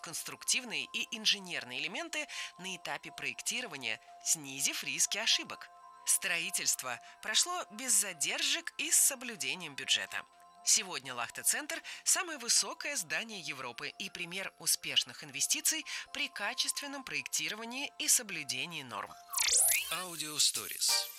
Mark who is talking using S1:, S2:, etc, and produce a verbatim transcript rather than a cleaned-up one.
S1: конструктивные и инженерные элементы на этапе проектирования, снизив риски ошибок. Строительство прошло без задержек и с соблюдением бюджета. Сегодня Лахте-центр – самое высокое здание Европы и пример успешных инвестиций при качественном проектировании и соблюдении норм.
S2: Аудио Stories.